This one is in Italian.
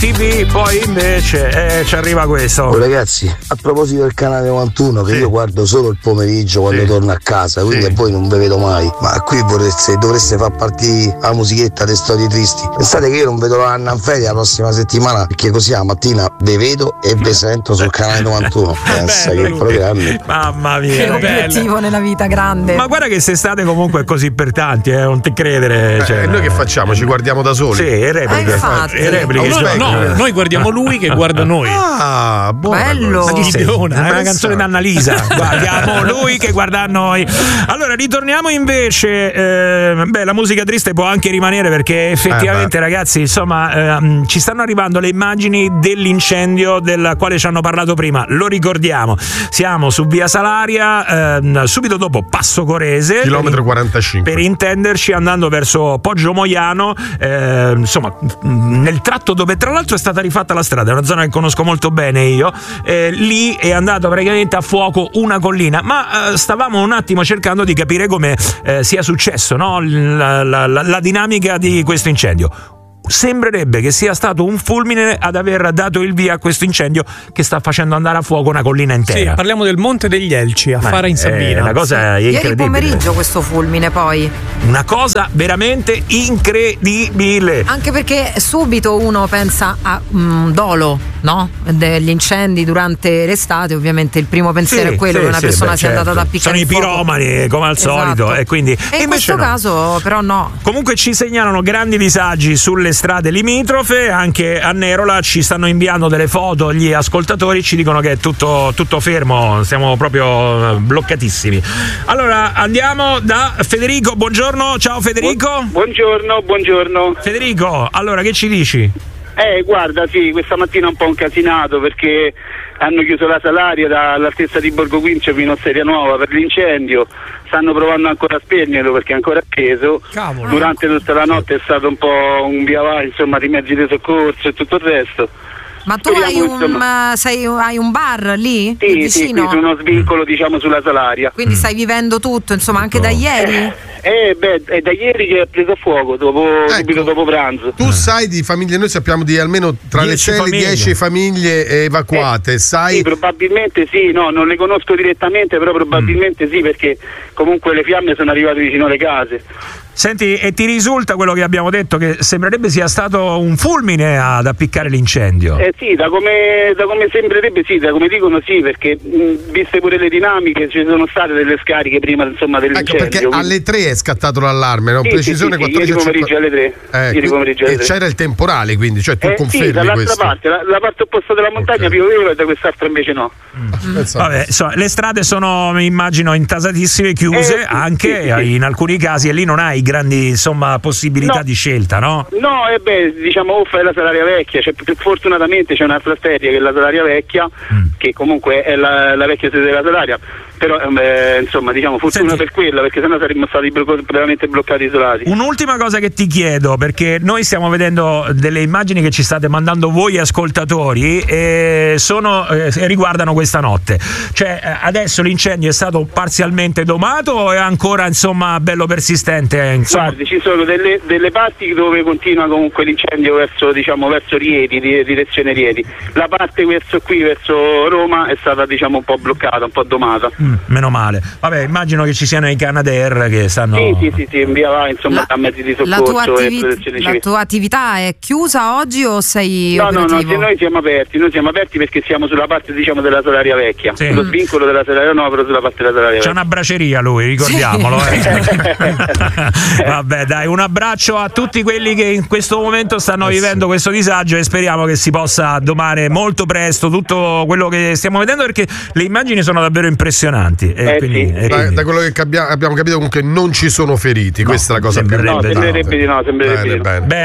TV, poi invece ci arriva questo. Oh, ragazzi, a proposito del canale 91, che io guardo solo il pomeriggio quando torno a casa, quindi a voi non ve vedo mai, ma qui dovreste far partire la musichetta delle storie tristi. Pensate che io non vedo la Annanferi la prossima settimana, perché così la mattina ve vedo e ve sento sul canale 91. Pensa che programmi. Mamma mia, che obiettivo nella vita grande. Ma guarda che quest'estate comunque è così per tanti, non ti credere. E noi che facciamo? Ci guardiamo da soli? Sì, repliche. No, noi guardiamo lui che guarda noi. Ah, bello. Ma chi sei? È una canzone d'Annalisa. Guardiamo lui che guarda noi. Allora, ritorniamo invece. La musica triste può anche rimanere, perché effettivamente, ragazzi, insomma, ci stanno arrivando le immagini dell'incendio del quale ci hanno parlato prima. Lo ricordiamo, siamo su via Salaria, subito dopo Passo Corese, chilometro 45, per intenderci, andando verso Poggio Moiano, insomma, nel tratto dove tra l'altro è stata rifatta la strada, è una zona che conosco molto bene io. Lì è andato praticamente a fuoco una collina, ma stavamo un attimo cercando di capire come sia successo, no? La dinamica di questo incendio. Sembrerebbe che sia stato un fulmine ad aver dato il via a questo incendio che sta facendo andare a fuoco una collina intera. Sì, parliamo del Monte degli Elci, a Fara in Sabina. Una cosa incredibile. Ieri pomeriggio questo fulmine, poi. Una cosa veramente incredibile. Anche perché subito uno pensa a dolo, no? Degli incendi durante l'estate, ovviamente il primo pensiero è quello che una persona sia andata ad appiccare. Sono i piromani, come al solito, e quindi in questo caso però no. Comunque ci segnalano grandi disagi sulle strade limitrofe, anche a Nerola ci stanno inviando delle foto gli ascoltatori, ci dicono che è tutto fermo, siamo proprio bloccatissimi. Allora andiamo da Federico. Buongiorno, ciao Federico. Buongiorno Federico, allora che ci dici? Guarda, sì, questa mattina un po' incasinato perché hanno chiuso la Salaria dall'altezza di Borgo Quincio fino a Seria Nuova per l'incendio. Stanno provando ancora a spegnerlo perché è ancora acceso. Cavolo. Durante tutta la notte è stato un po' un via vai, insomma, di mezzi di soccorso e tutto il resto. Ma tu hai un bar lì? Sì, vicino? Sì, su uno svincolo, diciamo, sulla Salaria. Quindi stai vivendo tutto, insomma, anche da ieri? È da ieri che è preso a fuoco, subito dopo pranzo. Tu sai di famiglie, noi sappiamo di almeno tra le 6 e le 10 famiglie evacuate, sai? Sì, probabilmente sì, no, non le conosco direttamente, però probabilmente sì, perché comunque le fiamme sono arrivate vicino alle case. Senti, e ti risulta quello che abbiamo detto, che sembrerebbe sia stato un fulmine ad appiccare l'incendio? Sì, da come sembrerebbe sì, da come dicono sì, perché viste pure le dinamiche ci sono state delle scariche prima, insomma, dell'incendio. Ecco, perché alle 3 è scattato l'allarme, no? Sì, precisione sì, ieri pomeriggio alle 3. E c'era il temporale, quindi, cioè tu confermi sì, dall'altra questo? parte, la parte opposta della montagna pioveva e da quest'altra invece no. Vabbè, le strade sono, immagino, intasatissime, chiuse anche in alcuni casi, e lì non hai grandi, insomma, possibilità di scelta, no? No, diciamo è la Salaria Vecchia, fortunatamente c'è un'altra arteria che è la Salaria Vecchia, che comunque è la vecchia sede della Salaria, però insomma, diciamo, fortuna per quella, perché sennò saremmo stati completamente bloccati, isolati. Un'ultima cosa che ti chiedo, perché noi stiamo vedendo delle immagini che ci state mandando voi ascoltatori e riguardano questa notte, cioè adesso l'incendio è stato parzialmente domato o è ancora, insomma, bello persistente? Guardi, ci sono delle parti dove continua comunque l'incendio verso Rieti, direzione Rieti. La parte verso Roma è stata, diciamo, un po' bloccata, un po' domata. Meno male. Vabbè, immagino che ci siano i Canadair che stanno... Sì, in via va, insomma, a mezzi di soccorso e protezione civile. La tua attività è chiusa oggi o sei operativo? No, noi siamo aperti perché siamo sulla parte, diciamo, della Salaria Vecchia, sullo svincolo della Salaria Nuova, però sulla parte della Salaria Vecchia. C'è una braceria lui, ricordiamolo. Vabbè, dai, un abbraccio a tutti quelli che in questo momento stanno vivendo questo disagio e speriamo che si possa domare molto presto tutto quello che stiamo vedendo, perché le immagini sono davvero impressionanti. Quindi. Da quello che abbiamo capito, comunque non ci sono feriti, questa è la cosa più importante. Sembrerebbe di no. Bene.